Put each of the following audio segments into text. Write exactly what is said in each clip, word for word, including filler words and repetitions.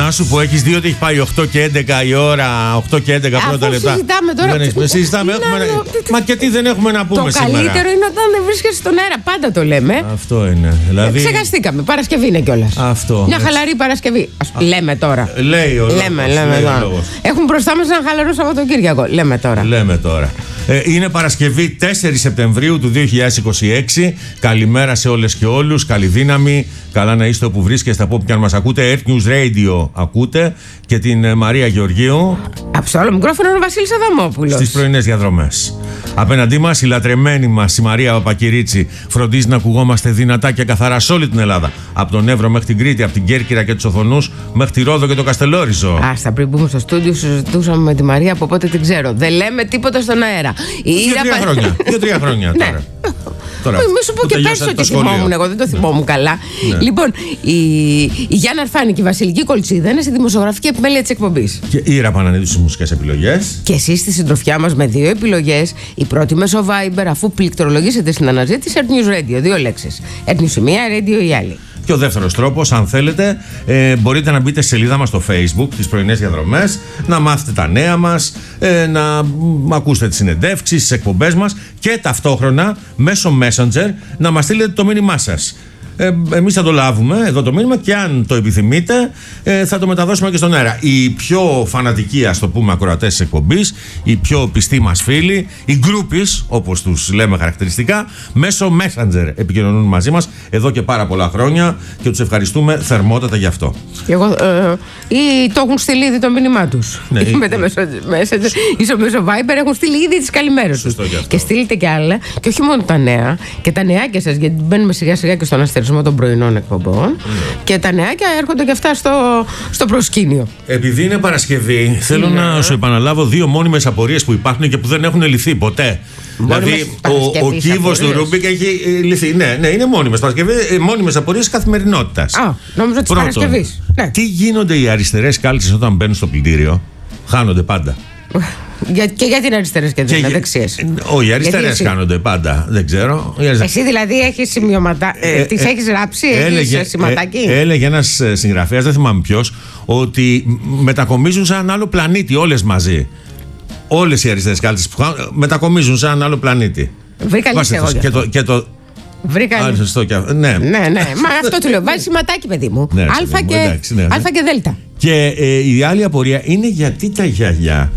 Να σου πω, έχεις δει ότι έχει πάει οκτώ και έντεκα η ώρα, οκτώ και έντεκα πρώτα λεπτά. Συζητάμε τώρα. Δεν έχεις, συζητάμε, έχουμε, να... Μα και τι δεν έχουμε να πούμε το σήμερα. Το καλύτερο είναι όταν δεν βρίσκεσαι στον αέρα. Πάντα το λέμε. Αυτό είναι. Δηλαδή... Ξεχαστήκαμε. Παρασκευή είναι κιόλας. Αυτό. Μια χαλαρή Παρασκευή. Α, λέμε τώρα. Λέει ο λόγος. Λέμε, λέμε λέει τώρα. Έχουν μπροστά μας ένα χαλαρό Σαββατοκύριακο. Λέμε τώρα. Λέμε τώρα. Ε, είναι Παρασκευή τέσσερις Σεπτεμβρίου του δύο χιλιάδες είκοσι έξι. Καλημέρα σε όλες και όλους. Καλή δύναμη. Καλά να είστε όπου βρίσκεστε, από όπου και αν μας ακούτε. Earth News Radio ακούτε. Και την ε, Μαρία Γεωργίου. Από στο άλλο μικρόφωνο είναι ο Βασίλης Αδαμόπουλος. Στις πρωινές διαδρομές. Απέναντί μας η λατρεμένη μας η Μαρία Παπακυρίτσι φροντίζει να ακουγόμαστε δυνατά και καθαρά σε όλη την Ελλάδα. Από τον Εύρο μέχρι την Κρήτη, από την Κέρκυρα και τους Οθονούς μέχρι τη Ρόδο και το Καστελόριζο. Άστα, πριν μπούμε στο στούντιο, συζητούσαμε με τη Μαρία από πότε την ξέρω. Δεν λέμε τίποτα στον αέρα. Δύο-τρία πα... χρόνια. Δύο-τρία χρόνια τώρα. Τώρα, μη σου πω και πέρσι ότι θυμόμουν εγώ, δεν το θυμόμουν καλά. Ναι. Λοιπόν, η, η Γιάννα Αρφάνη και η Βασιλική Κολτσίδα είναι στη δημοσιογραφική επιμέλεια της εκπομπής. Και η Ήρα Πανανίδου στις μουσικές επιλογές. Και εσείς στη συντροφιά μας με δύο επιλογές. Η πρώτη μέσω Viber, αφού πληκτρολογήσετε στην αναζήτηση Earth News Radio. Δύο λέξεις. Earth News η μία, Radio η άλλη. Και ο δεύτερος τρόπος, αν θέλετε, ε, μπορείτε να μπείτε στη σελίδα μας στο Facebook, τις πρωινές διαδρομές, να μάθετε τα νέα μας, ε, να ακούσετε τις συνεντεύξεις, τις εκπομπές μας και ταυτόχρονα μέσω Messenger να μας στείλετε το μήνυμά σας. Ε, εμείς θα το λάβουμε εδώ το μήνυμα και αν το επιθυμείτε ε, θα το μεταδώσουμε και στον αέρα. Οι πιο φανατικοί, ας το πούμε, ακροατές της εκπομπής, οι πιο πιστοί μας φίλοι, οι groupies, όπως τους λέμε χαρακτηριστικά, μέσω Messenger επικοινωνούν μαζί μας εδώ και πάρα πολλά χρόνια και τους ευχαριστούμε θερμότατα γι' αυτό. Εγώ, ε, ή το έχουν στείλει ήδη το μήνυμά τους. Ναι, ή με τα Messenger ή στο μέσο Viber έχουν στείλει ήδη τις καλημέρες τους. Και στείλτε και άλλα, και όχι μόνο τα νέα, και τα νεάκια σας, γιατί μπαίνουμε σιγά σιγά και στον αστερισμό των πρωινών εκπομπών. Mm. Και τα νεάκια έρχονται και αυτά στο, στο προσκήνιο. Επειδή είναι Παρασκευή, θέλω mm. να σου επαναλάβω δύο μόνιμες απορίες που υπάρχουν και που δεν έχουν λυθεί ποτέ. Μόνιμες δηλαδή, ο, ο κύβος του Ρούμπικ έχει λυθεί. Ναι, ναι, είναι μόνιμες Παρασκευή, μόνιμες απορίες καθημερινότητας. Α, νόμιζα της Παρασκευής. Ναι. Τι γίνονται οι αριστερές κάλτσες όταν μπαίνουν στο πλυντήριο? Χάνονται πάντα. Για, και γιατί είναι αριστερές και δεν είναι δεξιές? Όχι, οι αριστερές κάνονται πάντα. Δεν ξέρω. Εσύ δηλαδή έχεις σημειωματά. Ε, ε, τις ε, έχεις γράψει, έλεγε, έχεις σηματάκι. Ε, έλεγε ένας συγγραφέας, δεν θυμάμαι ποιος, ότι μετακομίζουν σε έναν άλλο πλανήτη όλες μαζί. Όλες οι αριστερές κάλτσες που μετακομίζουν σε έναν άλλο πλανήτη. Βρήκα λύση εγώ. Και το, και το, Βρήκα Α, σωστό και αυτό. Ναι, ναι, ναι. Μα αυτό του λέω. Βάζει σηματάκι, παιδί μου. Ναι, Αλφα και, εντάξει, ναι, ναι. αλφα και δέλτα. Και ε, η άλλη απορία είναι γιατί τα γιαγιά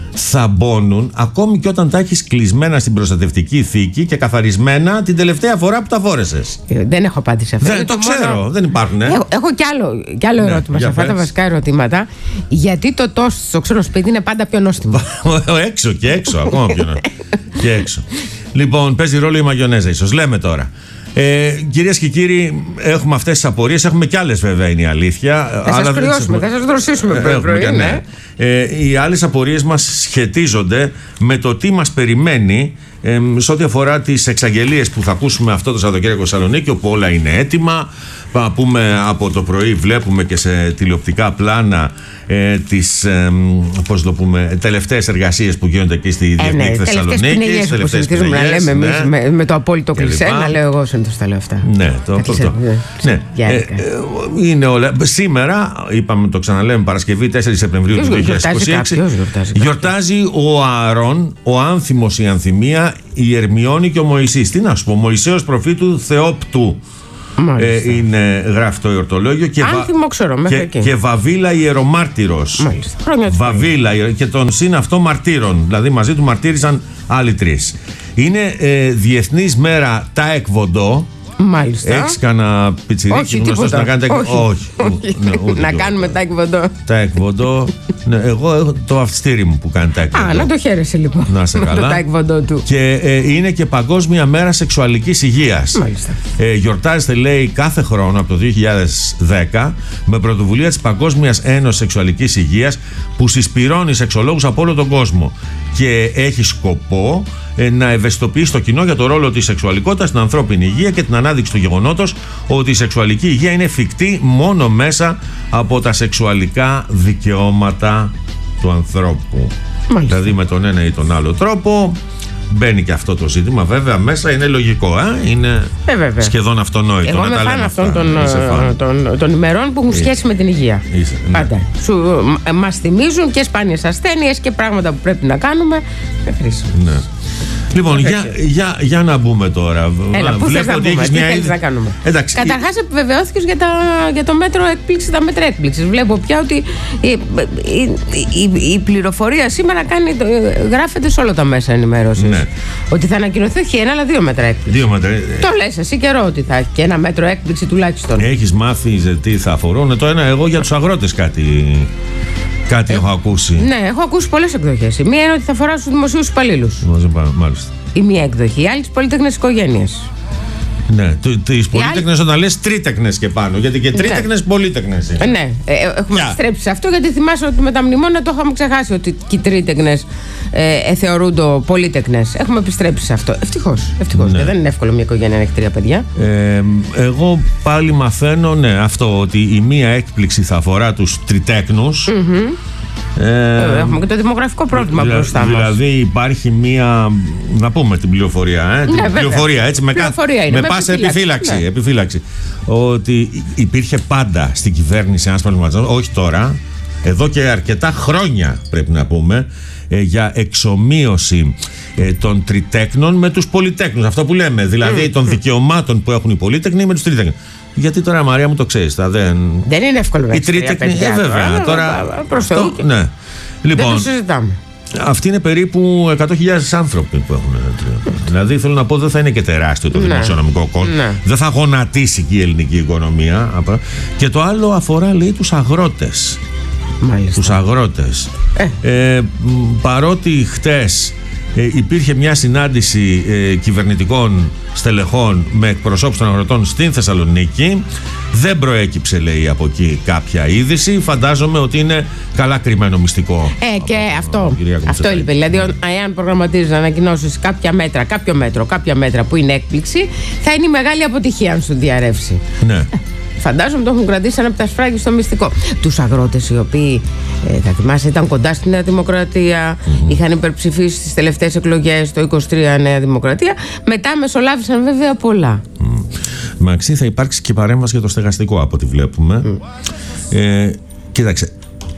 θαμπώνουν ακόμη και όταν τα έχεις κλεισμένα στην προστατευτική θήκη και καθαρισμένα την τελευταία φορά που τα φόρεσες. Ε, δεν έχω απάντηση αυτό. Δεν το, το ξέρω, μόνο... δεν υπάρχουν. Ε? Έχω, έχω κι άλλο, κι άλλο ναι, ερώτημα σε αυτά τα βασικά ερωτήματα. Γιατί το τόστ στο ξένο σπίτι είναι πάντα πιο νόστιμο? Έξω και έξω, ακόμα πιο νόστιμο. Και έξω. Λοιπόν, παίζει ρόλο η μαγιονέζα, ίσως. Λέμε τώρα. Ε, κυρίες και κύριοι, έχουμε αυτές τις απορίες. Έχουμε κι άλλες, βέβαια, είναι η αλήθεια. Θα σας κρυώσουμε, θα σας δροσίσουμε πρωί-πρωί. Ναι. Ε, οι άλλες απορίες μας σχετίζονται με το τι μας περιμένει ε, σε ό,τι αφορά τις εξαγγελίες που θα ακούσουμε αυτό το Σαββατοκύριακο Θεσσαλονίκη, όπου όλα είναι έτοιμα. Θα πούμε από το πρωί, βλέπουμε και σε τηλεοπτικά πλάνα ε, τις ε, πώς το πούμε, τελευταίες εργασίες που γίνονται εκεί στη Διεθνή ε, ναι, Θεσσαλονίκη. Τελευταίες πινελιές που να λέμε εμείς ναι. με, με το απόλυτο κλισέ, να λέω εγώ συνήθως τα λέω αυτά. Ναι, το, το, το, ναι. Ε, ε, είναι όλα. Σήμερα, είπαμε, το ξαναλέμε, Παρασκευή τέσσερις Σεπτεμβρίου του δύο χιλιάδες είκοσι έξι. Γιορτάζει, γιορτάζει ο Ααρών, ο Άνθιμος, η Ανθιμία, η Ερμιόνη και ο Μωυσής. Τι να σου πω, Μωυσέος προφήτου Θεόπτου. Ε, είναι, γράφει το εορτολόγιο και, Άνθιμο, ξέρω, και, και Βαβίλα ιερομάρτυρος. Βαβίλα και τον συν αυτό μαρτύρων. Δηλαδή μαζί του μαρτύρησαν άλλοι τρεις. Είναι ε, Διεθνής Μέρα Τάεκ Βοντό. Μάλιστα. Έχεις κανένα πιτσιρίκι γνωστός να κάνετε? Όχι, όχι. όχι. Ναι, να κάνουμε Τάεκ Βοντό. Τάεκ Βοντό. Ναι, εγώ έχω το αυτιστήρι μου που κάνει Τάεκ Βοντό. Α, να το χαίρεσαι λοιπόν. Να σε καλά. Το Τάεκ Βοντό του. Και ε, είναι και Παγκόσμια Μέρα Σεξουαλικής Υγείας. Μάλιστα. Ε, γιορτάζεται, λέει, κάθε χρόνο από το δύο χιλιάδες δέκα με πρωτοβουλία της Παγκόσμιας Ένωσης Σεξουαλικής Υγείας που συσπηρώνει σεξολόγους από όλο τον κόσμο και έχει σκοπό ε, να ευαισθητοποιήσει το κοινό για το ρόλο της σεξουαλικότητας στην ανθρώπινη υγεία και την ανάδειξη του γεγονότος ότι η σεξουαλική υγεία είναι εφικτή μόνο μέσα από τα σεξουαλικά δικαιώματα του ανθρώπου. Μάλιστα. Δηλαδή με τον ένα ή τον άλλο τρόπο μπαίνει και αυτό το ζήτημα. Βέβαια μέσα είναι λογικό, ε? Είναι ε, σχεδόν αυτονόητο. Εγώ είμαι φαν αυτών των, των, των ημερών που έχουν σχέση με την υγεία. Είσαι, ναι. Πάντα. Ε, μας θυμίζουν και σπάνιες ασθένειες και πράγματα που πρέπει να κάνουμε. Ε, χρήσιμο. Ναι. Λοιπόν, για, για, για να μπούμε τώρα. Έλα, πού θες να μπούμε, τι θέλεις να κάνουμε. Εντάξει, καταρχάς επιβεβαιώθηκες για, για το μέτρο έκπληξη, τα μέτρα έκπληξης. Βλέπω πια ότι η, η, η, η πληροφορία σήμερα κάνει, γράφεται σε όλα τα μέσα ενημέρωσης. Ναι. Ότι θα ανακοινωθεί όχι ένα, αλλά δύο μέτρα έκπληξη. Δύο μέτρα. Το λες εσύ καιρό ότι θα έχει και ένα μέτρο έκπληξη τουλάχιστον. Έχεις μάθει τι θα αφορούν. Το ένα, εγώ για τους αγρότες κάτι. Κάτι ε, έχω ακούσει. Ναι, έχω ακούσει πολλές εκδοχές. Η μία είναι ότι θα αφορά στους δημοσίους υπαλλήλους. Μάλιστα. Η μία εκδοχή. Η άλλη στις πολύτεκνες οικογένειες. Ναι, τις πολύτεκνες άλλη... όταν λες τρίτεκνες και πάνω. Γιατί και τρίτεκνες ναι. πολύτεκνες είναι. Ναι, ε, έχουμε yeah. επιστρέψει σε αυτό γιατί θυμάσαι ότι με τα μνημόνια το είχαμε ξεχάσει ότι και οι τρίτεκνες ε, ε, θεωρούνται πολύτεκνες. Έχουμε επιστρέψει σε αυτό. Ευτυχώς. Ευτυχώς. Ναι. Και δεν είναι εύκολο μια οικογένεια να έχει τρία παιδιά. Ε, εγώ πάλι μαθαίνω, ναι, αυτό ότι η μία έκπληξη θα αφορά τους τριτέκνους. Mm-hmm. Ε, Έχουμε και το δημογραφικό πρόβλημα δηλα, μπροστά μας. Δηλαδή υπάρχει μία. Να πούμε την πληροφορία. Ε, την ναι, πληροφορία έτσι. Με, πληροφορία είναι, με, με πάσα επιφύλαξη, ναι. επιφύλαξη. Ότι υπήρχε πάντα στην κυβέρνηση ένας προβληματισμός, όχι τώρα, εδώ και αρκετά χρόνια πρέπει να πούμε, ε, για εξομοίωση ε, των τριτέκνων με τους πολυτέκνους. Αυτό που λέμε, δηλαδή mm. των δικαιωμάτων που έχουν οι πολυτέκνοι με τους τριτέκνους. Γιατί τώρα, Μαρία μου, το ξέρεις, θα δεν. Δεν είναι εύκολο να ξέρεις. Η τρίτεκνη, ε, βέβαια. Τώρα. Προς Θεού. Ναι. Λοιπόν, δεν το συζητάμε. Αυτοί είναι περίπου εκατό χιλιάδες άνθρωποι που έχουν. Δηλαδή, θέλω να πω, δεν θα είναι και τεράστιο το ναι. δημοσιονομικό κόστος. Ναι. Δεν θα γονατίσει και η ελληνική οικονομία. Και το άλλο αφορά, λέει, τους αγρότες. Μάλιστα. Τους αγρότες. Ε. Ε, παρότι χτες ε, υπήρχε μια συνάντηση ε, κυβερνητικών στελεχών με εκπροσώπους των αγροτών στην Θεσσαλονίκη, δεν προέκυψε, λέει, από εκεί κάποια είδηση. Φαντάζομαι ότι είναι καλά κρυμμένο μυστικό. Ε, και από, αυτό, αυτό είπε. Δηλαδή, εάν προγραμματίζεις να ανακοινώσεις κάποια μέτρα, κάποιο μέτρο, κάποια μέτρα που είναι έκπληξη, θα είναι η μεγάλη αποτυχία αν σου διαρρεύσει. Ναι. Φαντάζομαι το έχουν κρατήσει ένα από τα σφράγγι στο μυστικό. Τους αγρότες οι οποίοι, ε, θα θυμάσαι, ήταν κοντά στη Νέα Δημοκρατία, mm-hmm. είχαν υπερψηφίσει στις τελευταίες εκλογές το είκοσι τρία Νέα Δημοκρατία. Μετά μεσολάβησαν βέβαια πολλά. Mm. Μαξί, θα υπάρξει και παρέμβαση για το στεγαστικό από ό,τι βλέπουμε. Mm. Ε, κοίταξε.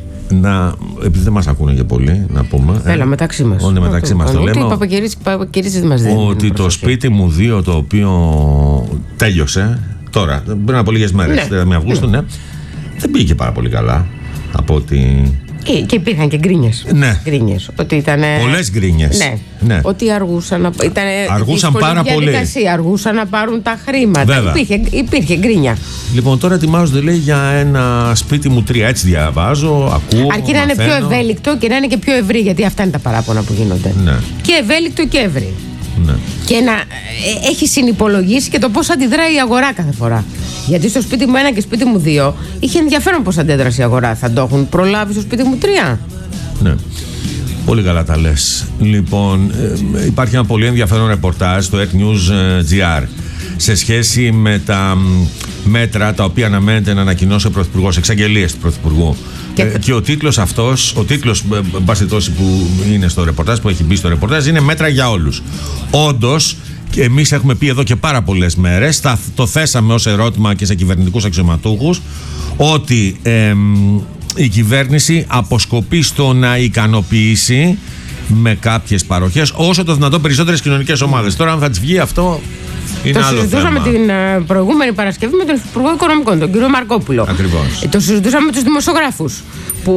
Να, επειδή δεν μας ακούνε και πολύ, να πούμε. Έλα, ε, μεταξύ μας. Όνε, μεταξύ μας το λέμε. Ούτε οι παπακυρίτσες μας δίνουν. Ότι το σπίτι μου δύο, το οποίο τέλειωσε τώρα, πριν από λίγες μέρες, ναι. με Αυγούστου, ναι. ναι, δεν πήγε πάρα πολύ καλά. Από ότι. Και, και υπήρχαν και γκρίνιες. Ναι. Γκρίνιες. Ότι ήτανε... Πολλές γκρίνιες. Ναι. ναι. Ότι αργούσαν να, ήτανε αργούσαν πάρα πολύ. Αργούσαν να πάρουν τα χρήματα. Υπήρχε, υπήρχε γκρίνια. Λοιπόν, τώρα ετοιμάζονται, λέει, για ένα σπίτι μου τρία. Έτσι διαβάζω, ακούω. Αρκεί να είναι πιο ευέλικτο και να είναι και πιο ευρύ. Γιατί αυτά είναι τα παράπονα που γίνονται. Ναι. Και ευέλικτο και ευρύ. Ναι. Και να ε, έχει συνυπολογίσει και το πώς αντιδράει η αγορά κάθε φορά. Γιατί στο σπίτι μου ένα και σπίτι μου δύο είχε ενδιαφέρον πώς αντέδρασε η αγορά. Θα το έχουν προλάβει στο σπίτι μου τρία. Ναι. Πολύ καλά τα λες. Λοιπόν, ε, υπάρχει ένα πολύ ενδιαφέρον ρεπορτάζ στο EarthNews.gr σε σχέση με τα μέτρα τα οποία αναμένεται να ανακοινώσει ο Πρωθυπουργός, εξαγγελίες του Πρωθυπουργού. Και, ε, και ο τίτλος αυτός, ο τίτλος που είναι στο ρεπορτάζ, που έχει μπει στο ρεπορτάζ, είναι μέτρα για όλους. Όντως, και εμείς έχουμε πει εδώ και πάρα πολλές μέρες, θα, το θέσαμε ως ερώτημα και σε κυβερνητικούς αξιωματούχους, ότι ε, η κυβέρνηση αποσκοπεί στο να ικανοποιήσει με κάποιες παροχές όσο το δυνατόν περισσότερες κοινωνικές ομάδες. Τώρα, αν θα τις βγει αυτό, είναι το άλλο συζητούσαμε θέμα. την uh, προηγούμενη Παρασκευή με τον Υπουργό Οικονομικών, τον κύριο Μαρκόπουλο. Ακριβώς. Ε, το συζητούσαμε με τους δημοσιογράφους που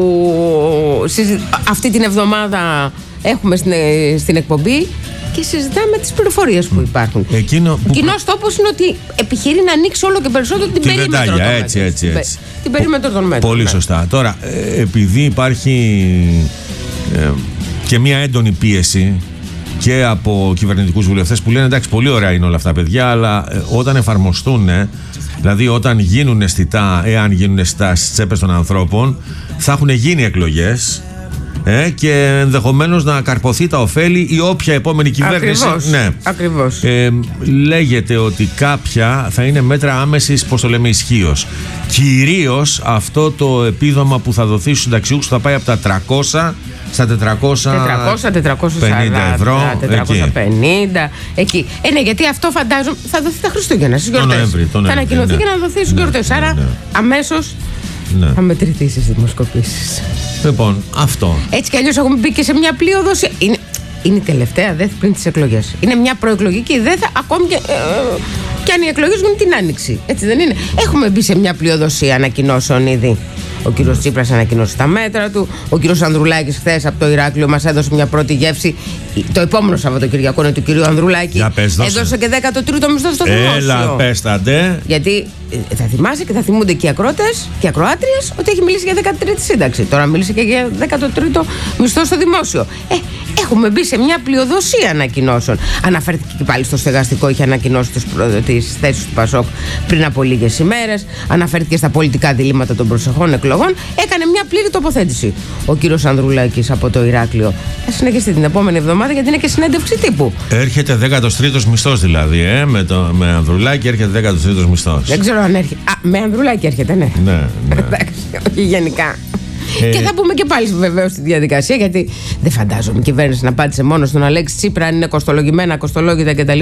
συζη... αυτή την εβδομάδα έχουμε στην, στην εκπομπή και συζητάμε τις πληροφορίες που υπάρχουν. Εκείνο που... Κοινός τόπος είναι ότι επιχειρεί να ανοίξει όλο και περισσότερο την, την περίμετρο των μέτρων. Έτσι, έτσι, έτσι. Την περίμετρο των μέτρων. Πολύ ναι. σωστά. Τώρα, ε, επειδή υπάρχει ε, και μια έντονη πίεση και από κυβερνητικούς βουλευτές που λένε εντάξει, πολύ ωραία είναι όλα αυτά, παιδιά, αλλά ε, όταν εφαρμοστούν, ε, δηλαδή όταν γίνουν αισθητά, εάν γίνουν αισθητά στις τσέπες των ανθρώπων, θα έχουν γίνει εκλογές ε, και ενδεχομένως να καρποθεί τα ωφέλη η όποια επόμενη κυβέρνηση. Ακριβώς. Ναι. Ακριβώς. Ε, λέγεται ότι κάποια θα είναι μέτρα άμεσης, πώς το λέμε, ισχύως. Κυρίως αυτό το επίδομα που θα δοθεί στους συνταξιούχους θα πάει από τα τριακόσια στα τετρακόσια πενήντα ευρώ. τετρακόσια πενήντα εκεί. Ε, ναι, γιατί αυτό φαντάζομαι θα δοθεί τα Χριστούγεννα στις γιορτές. Θα ανακοινωθεί ναι. και να δοθεί στις ναι, γιορτές. Άρα ναι. αμέσως ναι. θα μετρηθεί στις δημοσκοπήσεις. Λοιπόν, αυτό. Έτσι κι αλλιώς έχουμε μπει και σε μια πλειοδοσία. Είναι, είναι η τελευταία, δεν πριν τις εκλογές. Είναι μια προεκλογική, δεν θα, ακόμη και, ε, και αν οι εκλογές γίνουν την Άνοιξη. Έτσι δεν είναι. Έχουμε μπει σε μια πλειοδοσία ανακοινώσεων ήδη. Ο κύριος Τσίπρας ανακοινώσει τα μέτρα του. Ο κύριος Ανδρουλάκης χθες από το Ηράκλειο μας έδωσε μια πρώτη γεύση. Το επόμενο Σαββατοκυριακό είναι του κυρίου Ανδρουλάκη. Για πες, έδωσε και δέκατο τρίτο μισθό στο δημόσιο. Έλα, πες τα ντε. Γιατί θα θυμάσαι και θα θυμούνται και οι ακρότες και οι ακροάτριες ότι έχει μιλήσει για δέκατη τρίτη σύνταξη. Τώρα μίλησε και για δέκατο τρίτο μισθό στο δημόσιο. Ε, έχουμε μπει σε μια πλειοδοσία ανακοινώσεων. Αναφέρθηκε και πάλι στο στεγαστικό, είχε ανακοινώσει τις θέσεις του Πασόκ πριν από λίγες ημέρες. Αναφέρθηκε στα πολιτικά διλήμματα των προσεχών εκλογών. Έκανε μια πλήρη τοποθέτηση ο κύριος Ανδρουλάκης από το Ηράκλειο. Θα συνεχίσει την επόμενη εβδομάδα γιατί είναι και συνέντευξη τύπου. Έρχεται δέκατος τρίτος μισθός δηλαδή, ε, με, το, με Ανδρουλάκη έρχεται δέκατος τρίτος μισθός. Δεν ξέρω αν έρχεται. Α, με Ανδρουλάκη έρχεται, ναι. Ναι, ναι. Εντάξει, όχι γενικά. Ε... Και θα πούμε και πάλι βεβαίως στη διαδικασία, γιατί δεν φαντάζομαι η κυβέρνηση να πάτησε μόνο στον Αλέξη Τσίπρα, αν είναι κοστολογημένα, κοστολόγητα κτλ.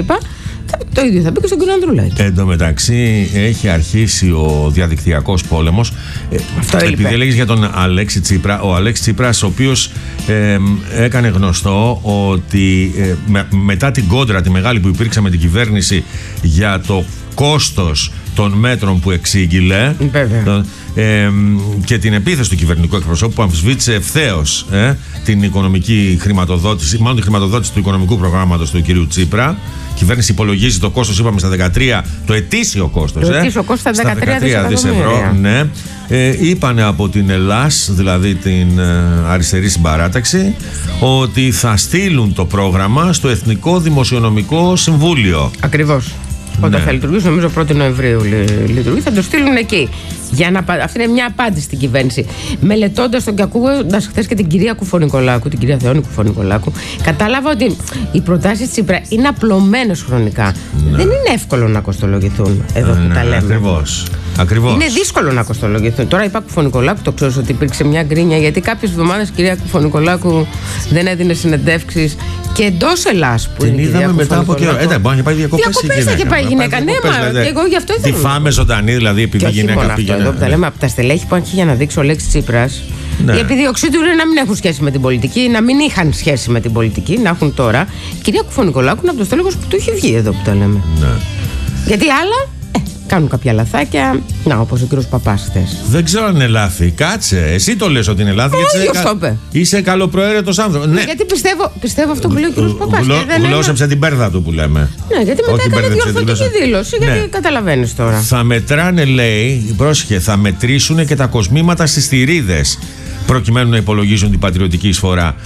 Το ίδιο θα πει και στον κύριο Ανδρουλάκη. Εν τω μεταξύ έχει αρχίσει ο διαδικτυακός πόλεμος. Αυτό Επειδή είπε. έλεγες για τον Αλέξη Τσίπρα, ο Αλέξη Τσίπρας, ο οποίος ε, έκανε γνωστό ότι ε, με, μετά την κόντρα τη μεγάλη που υπήρξε με την κυβέρνηση για το κόστος των μέτρων που εξήγηλε το, ε, και την επίθεση του κυβερνητικού εκπροσώπου που αμφισβήτησε ευθέως ε, την οικονομική χρηματοδότηση, μάλλον τη χρηματοδότηση του οικονομικού προγράμματος του κυρίου Τσίπρα. Η κυβέρνηση υπολογίζει το κόστος, είπαμε, στα δεκατρία, το ετήσιο κόστος. Το ετήσιο κόστος στα δεκατρία ευρώ. Ναι. Ε, είπανε από την ΕΛΑΣ, δηλαδή την ε, αριστερή συμπαράταξη, ότι θα στείλουν το πρόγραμμα στο Εθνικό Δημοσιονομικό Συμβούλιο. Ακριβώς. Όταν ναι. θα λειτουργήσει, νομίζω πρώτη Νοεμβρίου λειτουργεί, θα το στείλουν εκεί. Για να, αυτή είναι μια απάντηση στην κυβέρνηση. Μελετώντας τον και ακούγοντας χθες και την κυρία Κουφονικολάκου, την κυρία Θεόνη Κουφονικολάκου, κατάλαβα ότι οι προτάσεις Τσίπρα είναι απλωμένες χρονικά. Ναι. Δεν είναι εύκολο να κοστολογηθούν εδώ που ναι, τα λέμε. Ακριβώς. Ακριβώς. Είναι δύσκολο να κοστολογηθούν. Τώρα είπα Κουφονικολάκου, το ξέρω ότι υπήρξε μια γκρίνια, γιατί κάποιες εβδομάδες η κυρία Κουφονικολάκου δεν έδινε συνεντεύξεις και εντός Ελλάς που την είναι η κυρία μετά από καιρό. Ε, μπορεί να πάει διακοπές. Διακοπές θα είχε πάει η γυναίκα. Ναι, μα και εγώ γι' αυτό ήθελα. Τη φάμε ζωντανή, δηλαδή, επειδή η γυναίκα πήγαινε. Εδώ που τα λέμε από τα στελέχη που αρχίζει για να δείξει ο Αλέξης Τσίπρας. Ναι. Η επιδίωξή του είναι να μην έχουν σχέση με την πολιτική, να μην είχαν σχέση με την πολιτική, να έχουν τώρα. Η κυρία Κουφονικολάκου είναι από το στέλεχος που του είχε βγει εδώ που τα λέμε. Ναι. Γιατί άλλα ε, κάνουν κάποια λαθάκια. Να, όπως ο κύριος Παπάς χθες. Δεν ξέρω αν είναι λάθη. Κάτσε. Εσύ το λες ότι είναι λάθη. Όχι, γιατί το κα... είσαι καλοπροαίρετος άνθρωπος. Ναι. Γιατί πιστεύω, πιστεύω αυτό που λέει ο κύριος Παπάς. Γλω, γλώσσεψε είναι... την πέρδα του που λέμε. Ναι, γιατί μετά όχι έκανε διορθωτική δήλωση. Ναι. Γιατί καταλαβαίνεις τώρα. Θα μετράνε, λέει, πρόσεχε, θα μετρήσουν και τα κοσμήματα στις θηρίδες προκειμένου να υπολογίζουν την πατριωτική εισφορά.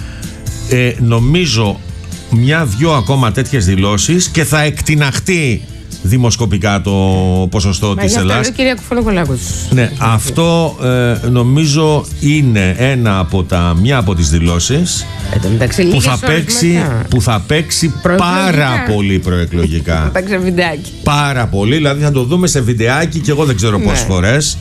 Ε, νομίζω μια-δυο ακόμα τέτοιες δηλώσεις και θα εκτιναχτεί δημοσκοπικά το ποσοστό της Ελλάδας. Αυτό, κυρία Κουφονικολάκου. Ναι, αυτό ε, νομίζω είναι ένα από τα, μια από τις δηλώσεις μεταξύ, που, θα παίξει, που θα παίξει πάρα πολύ προεκλογικά. Πάρα πολύ, δηλαδή θα το δούμε σε βιντεάκι και εγώ δεν ξέρω ναι. πόσες φορές.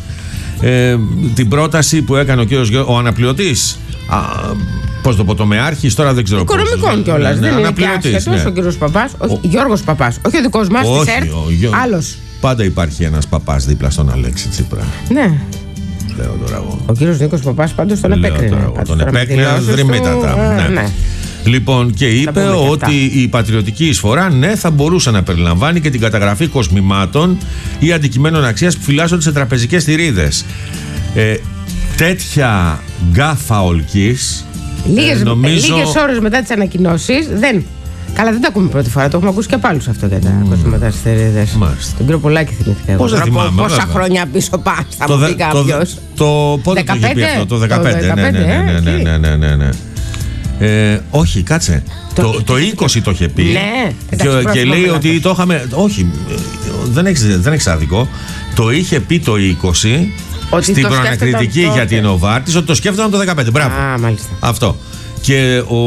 Ε, την πρόταση που έκανε ο κύριος ο αναπληρωτής. Α, πώς το πω, το μεάρχης, τώρα δεν ξέρω πώς. Οικονομικών κιόλας, ναι, δεν είναι και άσχετος ναι. ο κύριος Παπάς, ο, ο Γιώργος Παπάς, όχι ο δικός μας, όχι, της ΕΡΤ, Γιώ... άλλος. Πάντα υπάρχει ένας παπάς δίπλα στον Αλέξη Τσίπρα. Ναι. Λέω τώρα εγώ. Ο κύριος Νίκος Παπάς πάντως τον επέκρινε. Τον επέκρινε δρυμύτατα. Ναι. Ναι. Λοιπόν, και είπε ότι η πατριωτική εισφορά, ναι, θα μπορούσε να περιλαμβάνει και την καταγραφή κοσμημάτων ή αντικειμένων αξίας που φυλάσσονται σε τραπεζικές θηρίδες. Ε, τέτοια γκάφα ολκής. Λίγες, ε, νομίζω... λίγες ώρες μετά τις ανακοινώσεις δεν. Καλά, δεν τα ακούμε πρώτη φορά. Το έχουμε ακούσει και από άλλους αυτό για τα κοσμήματα στις θηρίδες. Τον κύριο Πολάκη θυμήθηκα. Πώς δεν θυμάμαι. Πόσα βέβαια. χρόνια πίσω πας θα μου πει κάποιος. Το πότε το είχε πει αυτό, το δεκαπέντε. Ναι, ναι, ναι, ναι, ναι, ναι. Ε, όχι, κάτσε. Το, το, το είκοσι το είχε πει. Ναι, και, και λέει ότι το είχαμε. Όχι, δεν έχεις, δεν έχεις άδικο. Το είχε πει το είκοσι Ότι στην το προανακριτική για την Νοβάρτης, ότι το σκέφτονταν το δεκαπέντε. Μπράβο. Α, μάλιστα. Αυτό. Και ο,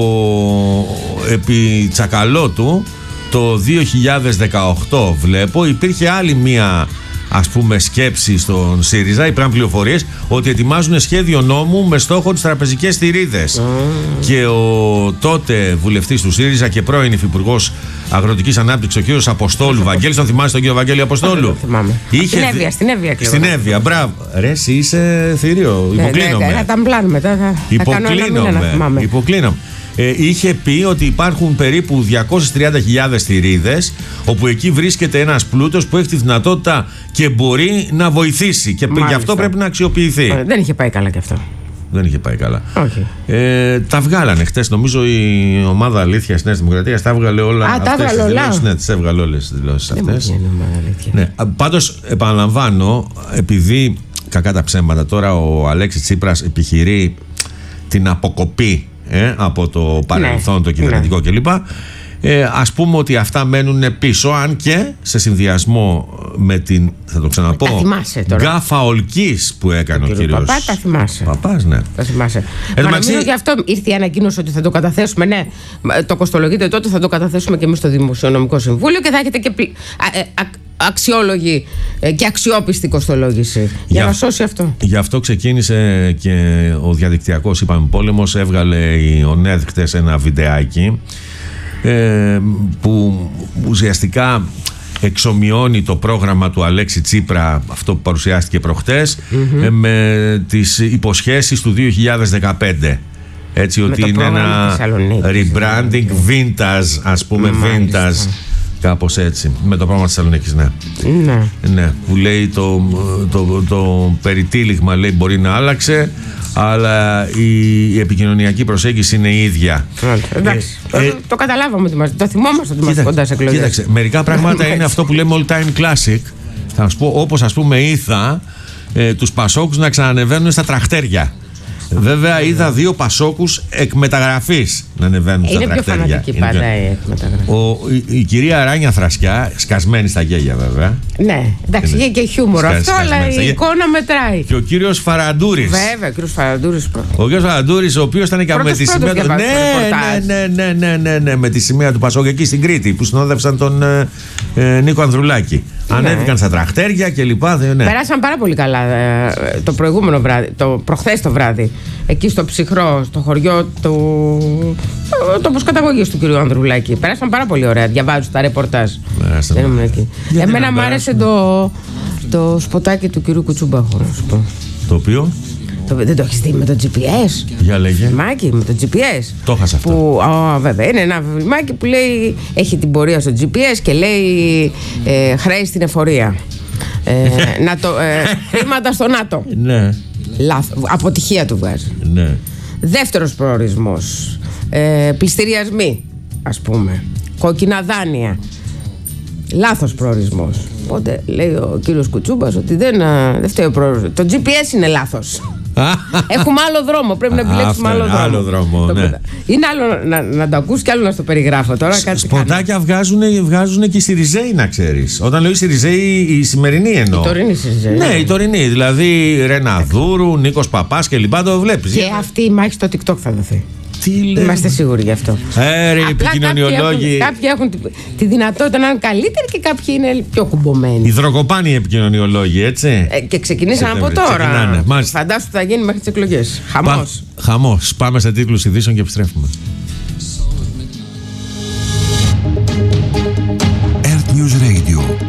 επί Τσακαλώτου το δύο χιλιάδες δεκαοκτώ βλέπω υπήρχε άλλη μία, ας πούμε, σκέψη στον ΣΥΡΙΖΑ, υπήρχαν πληροφορίες ότι ετοιμάζουν σχέδιο νόμου με στόχο τις τραπεζικές θηρίδες. Mm. Και ο τότε βουλευτής του ΣΥΡΙΖΑ και πρώην υφυπουργός Αγροτικής Ανάπτυξης, ο κύριος Αποστόλου, Βαγγέλης, τον θυμάσαι τον κύριο Βαγγέλη Αποστόλου? Θυμάμαι. Είχε... Στην Εύβοια, στην Εύβοια. Στην Εύβοια, μπράβο. Ρε, εσύ είσαι θηρίο. Υποκλίνομαι. Ναι, ναι, θα τα μπλάνουμε. Θα, θα, Υποκλίνομαι. Υποκλίνομαι. Ε, είχε πει ότι υπάρχουν περίπου διακόσιες τριάντα χιλιάδες θηρίδες, όπου εκεί βρίσκεται ένας πλούτος που έχει τη δυνατότητα και μπορεί να βοηθήσει. Και γι' αυτό πρέπει να αξιοποιηθεί. Ε, δεν είχε πάει καλά κι αυτό. Δεν είχε πάει καλά. Όχι. Ε, τα βγάλανε χτες. Νομίζω η ομάδα Αλήθεια της Νέας Δημοκρατίας τα έβγαλε όλα. Α, τα έβγαλε όλα. Ναι, τις έβγαλε όλες τις δηλώσεις αυτές. Ναι. Πάντως, επαναλαμβάνω, επειδή κακά τα ψέματα τώρα ο Αλέξης Τσίπρας επιχειρεί την αποκοπή Ε, από το παρελθόν, ναι, το κυβερνητικό, ναι, κλπ. Ε, ας πούμε ότι αυτά μένουν πίσω, αν και σε συνδυασμό με την, θα το ξαναπώ, γκάφα ολκής που έκανε ο, ο κύριος Παπά. Τα θυμάσαι. Παπάς, ναι. Τα θυμάσαι. Μα νομίζω ότι αυτό ήρθε η ανακοίνωση ότι θα το καταθέσουμε. Ναι, το κοστολογείτε τότε, θα το καταθέσουμε και εμείς στο Δημοσιονομικό Συμβούλιο και θα έχετε και πλη... α, α, α, αξιόλογη και αξιόπιστη κοστολόγηση για, για να σώσει αυτό. Γι' αυτό ξεκίνησε και ο διαδικτυακός, είπαμε, πόλεμος. Έβγαλε η ΟΝΕΔ χτες ένα βιντεάκι ε, που ουσιαστικά εξομοιώνει το πρόγραμμα του Αλέξη Τσίπρα, αυτό που παρουσιάστηκε προχτές, mm-hmm. ε, με τις υποσχέσεις του δύο χιλιάδες δεκαπέντε. Έτσι, ότι είναι ένα rebranding vintage, ας πούμε, Μάλιστα. vintage. Κάπως έτσι, με το πρόγραμμα της Θεσσαλονίκης, ναι. Ναι. Ναι, που λέει το, το, το, το περιτύλιγμα, λέει, μπορεί να άλλαξε, αλλά η, η επικοινωνιακή προσέγγιση είναι η ίδια. Εντάξει, ε, το, το καταλάβαμε ότι μας, το θυμόμαστε ότι είμαστε κοντά σε εκλογές. Κοίταξε, μερικά πράγματα είναι αυτό που λέμε all time classic. Θα σου πω, όπως ας πούμε είδα ε, τους Πασόκους να ξανανεβαίνουν στα τραχτέρια. Βέβαια, είδα δύο Πασόκους εκ μεταγραφής να ανεβαίνουν στα τρακτέρια. Είναι πιο φανατική πάντα η εκμεταγραφή. Η, η κυρία Ράνια Θρασκιά, σκασμένη στα γέλια βέβαια. Ναι, εντάξει, είχε και χιούμορ αυτό, αλλά η εικόνα μετράει. Και ο κύριος Φαραντούρης. Βέβαια, ο κύριος Φαραντούρης. Ο κύριος Φαραντούρης, ο οποίος ήταν και με τη σημαία του. Ναι, ναι, ναι, ναι, ναι, ναι, με τη σημαία του Πασόκ εκεί στην Κρήτη που συνόδευσαν τον ε, ε, Νίκο Ανδρουλάκη. Ναι. Ανέβηκαν στα τραχτέρια και λοιπά. Ναι. Περάσαν πάρα πολύ καλά ε, το προηγούμενο βράδυ, το προχθές το βράδυ. Εκεί στο Ψυχρό, στο χωριό του. Τόπος καταγωγής του κ. Ανδρουλάκη. Πέρασαν πάρα πολύ ωραία. Διαβάζω τα ρεπορτάζ. Δεν ήμουν εκεί. Εμένα μου άρεσε το, το σποτάκι του κ. Κουτσούμπαχου, να σου πω. Το οποίο? Το, δεν το έχεις δει με το τζι πι ες? Για λέγε. Φιλμάκι με το τζι πι ες. Το έχασα αυτό. Που, oh, βέβαια, είναι ένα φιλμάκι που λέει, έχει την πορεία στο τζι πι ες και λέει ε, χρέη στην εφορία. Ε, να το, ε, χρήματα στο ΝΑΤΟ. Ναι. Λάθος. Αποτυχία του βγάζει. Ναι. Δεύτερος προορισμός. Ε, πληστηριασμοί, ας πούμε. Κόκκινα δάνεια. Λάθος προορισμός. Οπότε λέει ο κύριος Κουτσούμπας ότι δεν, δεν φταίει ο προορισμός. Το τζι πι ες είναι λάθος. Έχουμε άλλο δρόμο. Πρέπει να επιλέξουμε άλλο δρόμο. Άλλο δρόμο, ναι. Είναι άλλο να, να το ακούς και άλλο να στο περιγράφω τώρα. Σποτάκια βγάζουν, βγάζουν και οι Σιριζέοι, να ξέρεις. Όταν λέω οι Σιριζέοι, η σημερινή εννοώ. Η τωρινή Σιριζέοι. Ναι, η τωρινή. Δηλαδή Ρεναδούρου, Νίκος Παπάς και λοιπά, το βλέπεις. Και αυτή η μάχη στο TikTok θα δοθεί. Τι λέμε. Είμαστε σίγουροι γι' αυτό. Ε, ρε, επικοινωνιολόγοι. Κάποιοι έχουν, κάποιοι έχουν τη, τη δυνατότητα να είναι καλύτεροι και κάποιοι είναι πιο κουμπωμένοι. Υδροκοπάνοι οι επικοινωνιολόγοι, έτσι. Ε, και ξεκινήσαμε από τώρα. Φαντάσου ότι θα γίνει μέχρι τις εκλογές. Χαμός. Πα, χαμός. Πάμε σε τίτλους ειδήσεων και επιστρέφουμε. Earth News Radio.